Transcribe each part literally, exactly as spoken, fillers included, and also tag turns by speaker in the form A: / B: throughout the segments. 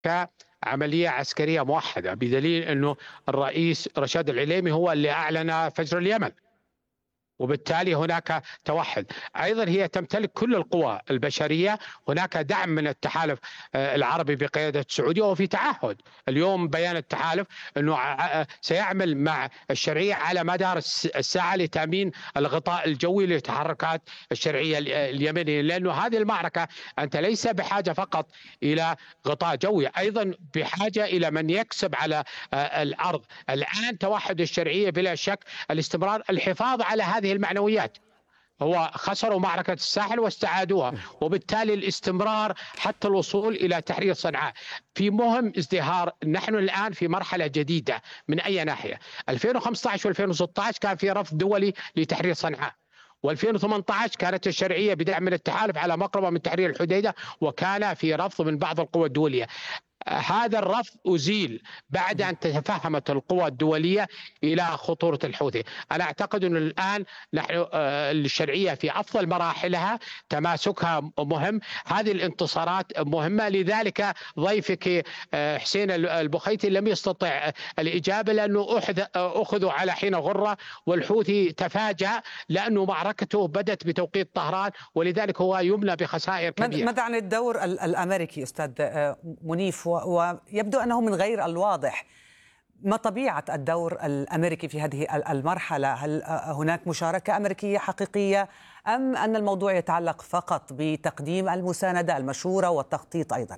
A: كعملية عسكرية موحدة، بدليل أنه الرئيس رشاد العليمي هو اللي أعلن فجر اليمن، وبالتالي هناك توحد. أيضا هي تمتلك كل القوى البشرية، هناك دعم من التحالف العربي بقيادة السعودية، وفي تعهد اليوم بيان التحالف أنه سيعمل مع الشرعية على مدار الساعة لتأمين الغطاء الجوي لتحركات الشرعية اليمنية، لأنه هذه المعركة أنت ليس بحاجة فقط إلى غطاء جوي، أيضا بحاجة إلى من يكسب على الأرض. الآن توحد الشرعية بلا شك الاستمرار، الحفاظ على هذه المعنويات. هو خسروا معركة الساحل واستعادوها، وبالتالي الاستمرار حتى الوصول إلى تحرير صنعاء. في مهم ازدهار، نحن الآن في مرحلة جديدة من أي ناحية. ألفين وخمسة عشر وألفين وستة عشر كان في رفض دولي لتحرير صنعاء، وألفين وثمانية عشر كانت الشرعية بدعم من التحالف على مقربة من تحرير الحديدة، وكان في رفض من بعض القوى الدولية. هذا الرفض أزيل بعد أن تفهمت القوى الدولية إلى خطورة الحوثي. أنا أعتقد أن الآن نحن الشرعية في أفضل مراحلها، تماسكها مهم، هذه الانتصارات مهمة. لذلك ضيفك حسين البخيتي لم يستطع الإجابة، لأنه أخذوا على حين غرة، والحوثي تفاجأ لأنه معركته بدت بتوقيت طهران، ولذلك هو يمنى بخسائر كبيرة.
B: ماذا عن الدور الأمريكي أستاذ منيف؟ ويبدو أنه من غير الواضح ما طبيعة الدور الأمريكي في هذه المرحلة. هل هناك مشاركة أمريكية حقيقية، أم أن الموضوع يتعلق فقط بتقديم المساندة المشورة والتخطيط أيضا؟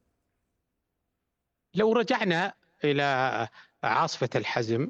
A: لو رجعنا إلى عاصفة الحزم،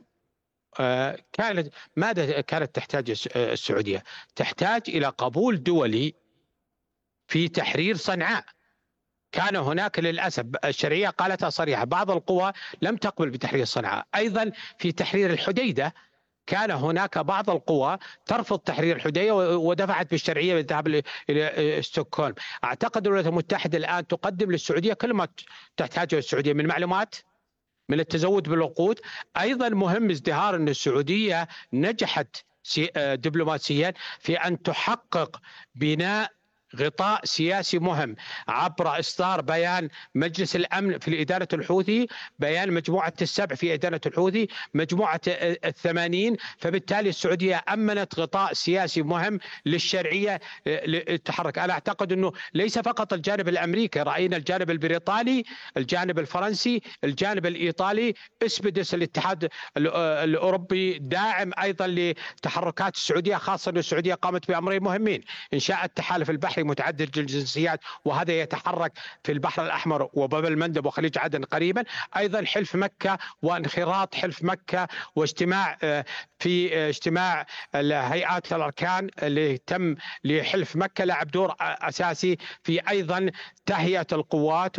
A: كانت ماذا كانت تحتاج السعودية؟ تحتاج إلى قبول دولي في تحرير صنعاء. كان هناك للأسف الشرعية قالتها صريحة، بعض القوى لم تقبل بتحرير صنعاء. أيضا في تحرير الحديدة كان هناك بعض القوى ترفض تحرير الحديدة ودفعت بالشرعية بالذهاب إلى ستوكهولم. أعتقد الولايات المتحدة الآن تقدم للسعودية كل ما تحتاجه السعودية من معلومات، من التزود بالوقود. أيضا مهم ازدهار أن السعودية نجحت دبلوماسيا في أن تحقق بناء غطاء سياسي مهم عبر إصدار بيان مجلس الأمن في إدانة الحوثي، بيان مجموعة السبع في إدانة الحوثي، مجموعة الثمانين. فبالتالي السعودية أمنت غطاء سياسي مهم للشرعية للتحرك. أنا أعتقد أنه ليس فقط الجانب الأمريكي، رأينا الجانب البريطاني، الجانب الفرنسي، الجانب الإيطالي. اسبدس الاتحاد الأوروبي داعم أيضا لتحركات السعودية، خاصة أن السعودية قامت بأمرين مهمين: إنشاء التحالف البحري متعدد الجنسيات، وهذا يتحرك في البحر الأحمر وباب المندب وخليج عدن قريبا. أيضا حلف مكة وانخراط حلف مكة واجتماع في اجتماع الهيئات الأركان اللي تم لحلف مكة لعب دور أساسي في أيضا تهيئة القوات.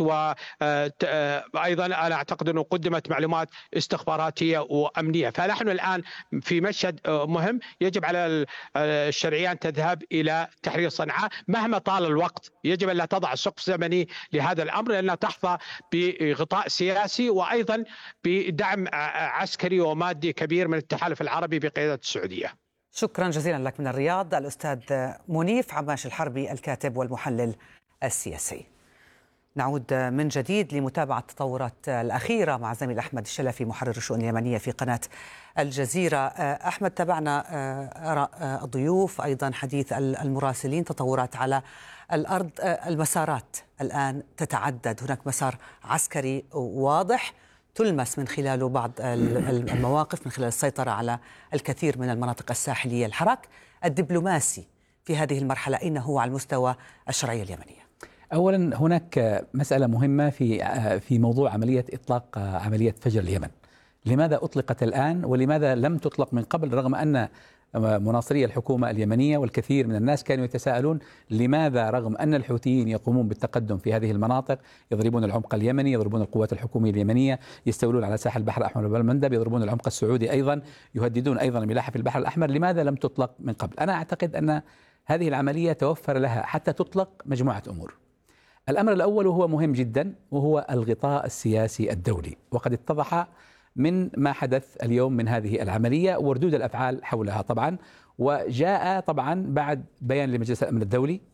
A: وأيضا أنا أعتقد أنه قدمت معلومات استخباراتية وأمنية. فنحن الآن في مشهد مهم، يجب على الشرعية أن تذهب إلى تحرير صنعاء مهما طال الوقت. يجب أن لا تضع سقف زمني لهذا الأمر، لأنها تحظى بغطاء سياسي وأيضا بدعم عسكري ومادي كبير من التحالف العربي بقيادة السعودية.
B: شكرا جزيلا لك من الرياض الأستاذ منيف عماش الحربي، الكاتب والمحلل السياسي. نعود من جديد لمتابعة التطورات الأخيرة مع زميل أحمد الشلفي محرر الشؤون اليمنية في قناة الجزيرة. أحمد، تابعنا آراء الضيوف، أيضا حديث المراسلين، تطورات على الأرض. المسارات الآن تتعدد، هناك مسار عسكري واضح تلمس من خلاله بعض المواقف، من خلال السيطرة على الكثير من المناطق الساحلية. الحراك الدبلوماسي في هذه المرحلة أين هو على المستوى الشرعية اليمنية؟
C: أولا هناك مسألة مهمة في في موضوع عملية إطلاق عملية فجر اليمن. لماذا أطلقت الآن ولماذا لم تطلق من قبل، رغم أن مناصري الحكومة اليمنية والكثير من الناس كانوا يتساءلون لماذا رغم أن الحوثيين يقومون بالتقدم في هذه المناطق، يضربون العمق اليمني، يضربون القوات الحكومية اليمنية، يستولون على ساحل البحر الأحمر وباب المندب، يضربون العمق السعودي أيضا، يهددون أيضا الملاحة في البحر الأحمر، لماذا لم تطلق من قبل؟ أنا أعتقد أن هذه العملية توفر لها حتى تطلق مجموعة أمور. الأمر الأول وهو مهم جدا، وهو الغطاء السياسي الدولي، وقد اتضح من ما حدث اليوم من هذه العملية وردود الأفعال حولها طبعا. وجاء طبعا بعد بيان لمجلس الأمن الدولي،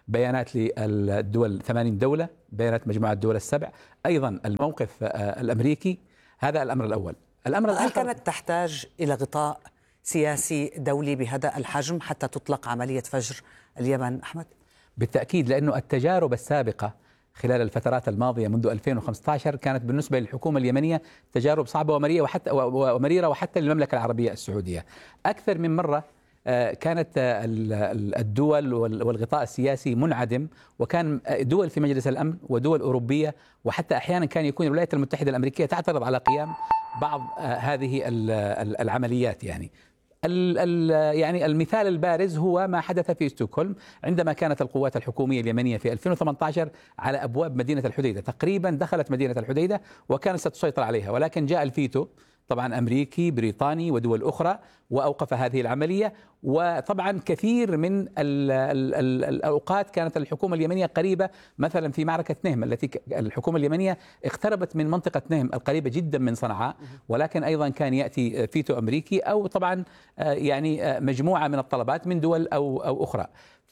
C: بيانات للدول ثمانين دولة، بيانات مجموعة الدول السبع، أيضا الموقف الأمريكي. هذا الأمر الأول. الأمر
B: هل كانت تحتاج إلى غطاء سياسي دولي بهذا الحجم حتى تطلق عملية فجر اليمن أحمد؟
C: بالتأكيد، لأنه التجارب السابقة خلال الفترات الماضية منذ ألفين وخمسة عشر كانت بالنسبة للحكومة اليمنية تجارب صعبة ومريرة وحتى ومريرة وحتى للمملكة العربية السعودية. أكثر من مرة كانت الدول والغطاء السياسي منعدم، وكان دول في مجلس الأمن ودول أوروبية وحتى أحيانا كان يكون الولايات المتحدة الأمريكية تعترض على قيام بعض هذه العمليات. يعني ال ال يعني المثال البارز هو ما حدث في ستوكهولم عندما كانت القوات الحكومية اليمنية في ألفين وثمانية عشر على أبواب مدينة الحديدة، تقريبا دخلت مدينة الحديدة وكانت ستسيطر عليها، ولكن جاء الفيتو طبعا أمريكي بريطاني ودول أخرى وأوقف هذه العملية. وطبعا كثير من ال ال ال الأوقات كانت الحكومة اليمنية قريبة، مثلا في معركة نهم التي الحكومة اليمنية اقتربت من منطقة نهم القريبة جدا من صنعاء، ولكن أيضا كان يأتي فيتو أمريكي أو طبعا يعني مجموعة من الطلبات من دول أو, أو أخرى.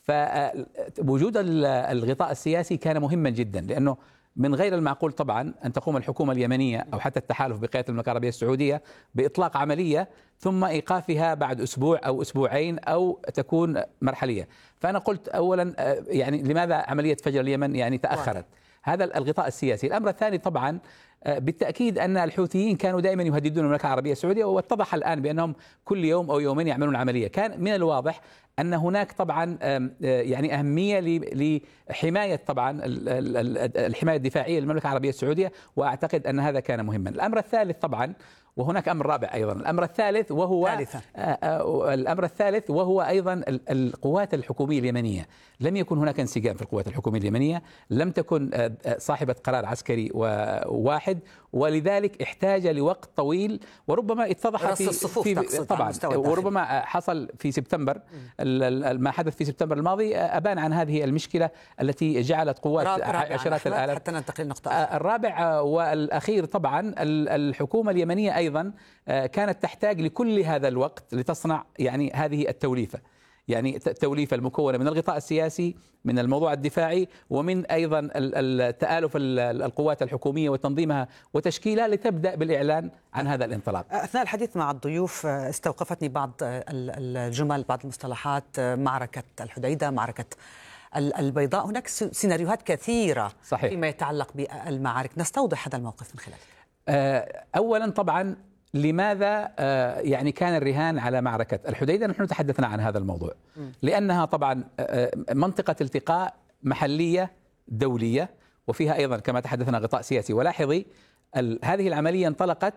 C: فوجود الغطاء السياسي كان مهما جدا، لأنه من غير المعقول طبعا أن تقوم الحكومة اليمنية أو حتى التحالف بقيادة المملكة العربية السعودية بإطلاق عملية ثم إيقافها بعد أسبوع أو أسبوعين أو تكون مرحلية. فأنا قلت أولا يعني لماذا عملية فجر اليمن يعني تأخرت؟ هذا الغطاء السياسي. الأمر الثاني طبعا بالتأكيد أن الحوثيين كانوا دائما يهددون المملكة العربية السعودية، واتضح الآن بأنهم كل يوم أو يومين يعملون عملية. كان من الواضح أن هناك طبعا يعني أهمية لحماية طبعا الحماية الدفاعية للمملكة العربية السعودية، وأعتقد أن هذا كان مهما. الأمر الثالث طبعا، وهناك أمر رابع أيضا، الأمر الثالث وهو ثالثا. الأمر الثالث وهو أيضا القوات الحكومية اليمنية. لم يكن هناك انسجام في القوات الحكومية اليمنية، لم تكن صاحبة قرار عسكري واحد، ولذلك احتاج لوقت طويل، وربما اتضح في, في طبعا وربما حصل في سبتمبر ما حدث في سبتمبر الماضي أبان عن هذه المشكلة التي جعلت قوات عشرات الآلاف.
B: حتى ننتقل للنقطة
C: الرابع والأخير طبعا الحكومة اليمنية أيضا كانت تحتاج لكل هذا الوقت لتصنع يعني هذه التوليفة، يعني التوليفة المكونة من الغطاء السياسي، من الموضوع الدفاعي، ومن أيضا التآلف القوات الحكومية وتنظيمها وتشكيلها لتبدأ بالإعلان عن هذا الانطلاق.
B: أثناء الحديث مع الضيوف استوقفتني بعض الجمل، بعض المصطلحات، معركة الحديدة، معركة البيضاء. هناك سيناريوهات كثيرة صحيح فيما يتعلق بالمعارك، نستوضح هذا الموقف من خلالك.
C: أولا طبعا لماذا يعني كان الرهان على معركة الحديدة؟ نحن تحدثنا عن هذا الموضوع لأنها طبعا منطقة التقاء محلية دولية، وفيها أيضا كما تحدثنا غطاء سياسي. ولاحظي هذه العملية انطلقت،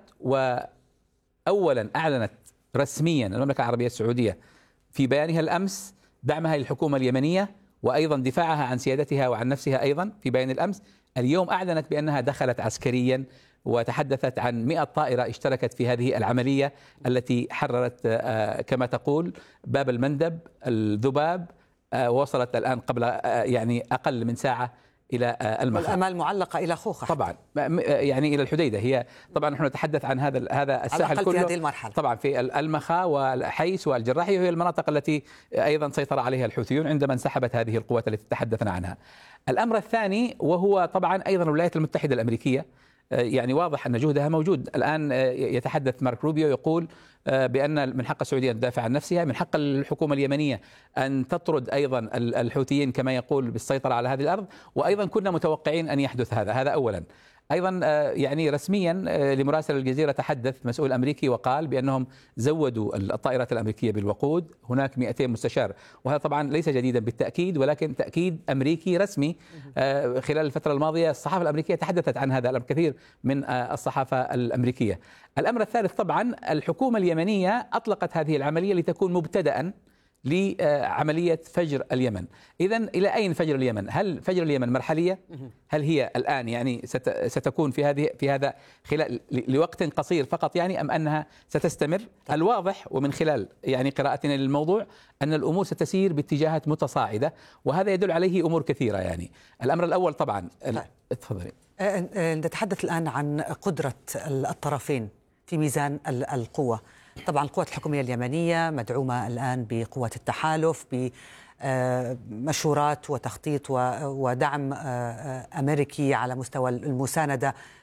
C: وأولا أعلنت رسميا المملكة العربية السعودية في بيانها الأمس دعمها للحكومة اليمنية، وأيضا دفاعها عن سيادتها وعن نفسها أيضا في بيان الأمس. اليوم أعلنت بأنها دخلت عسكريا، وتحدثت عن مئة طائرة اشتركت في هذه العملية التي حررت كما تقول باب المندب، الذباب، ووصلت الآن قبل يعني أقل من ساعة إلى المخا،
B: والأمال معلقة إلى خوخة
C: طبعا يعني إلى الحديدة. هي طبعا نحن نتحدث عن هذا هذا الساحل كله
B: في هذه المرحلة،
C: طبعا في المخا والحيس والجراحي، وهي المناطق التي أيضا سيطر عليها الحوثيون عندما انسحبت هذه القوات التي تحدثنا عنها. الأمر الثاني وهو طبعا أيضا الولايات المتحدة الأمريكية، يعني واضح أن جهدها موجود. الآن يتحدث مارك روبيو يقول بأن من حق السعودية أن تدافع عن نفسها، من حق الحكومة اليمنية أن تطرد أيضا الحوثيين كما يقول بالسيطرة على هذه الأرض، وأيضا كنا متوقعين أن يحدث هذا. هذا أولا. أيضا يعني رسميا لمراسل الجزيرة تحدث مسؤول أمريكي وقال بأنهم زودوا الطائرات الأمريكية بالوقود، هناك مئتين مستشار، وهذا طبعا ليس جديدا بالتأكيد، ولكن تأكيد أمريكي رسمي. خلال الفترة الماضية الصحافة الأمريكية تحدثت عن هذا الأمر، كثير من الصحافة الأمريكية. الأمر الثالث طبعا الحكومة اليمنية أطلقت هذه العملية لتكون مبتدأ لعملية فجر اليمن. إذن إلى أين فجر اليمن؟ هل فجر اليمن مرحلية؟ هل هي الآن يعني ستكون في هذه في هذا خلال لوقت قصير فقط يعني، أم أنها ستستمر؟ الواضح ومن خلال يعني قراءتنا للموضوع أن الأمور ستسير باتجاهات متصاعدة، وهذا يدل عليه أمور كثيرة. يعني الأمر الأول طبعا تفضلي.
B: نتحدث الآن عن قدرة الطرفين في ميزان القوة. طبعا القوات الحكومية اليمنية مدعومة الآن بقوات التحالف، مشورات وتخطيط ودعم أمريكي على مستوى المساندة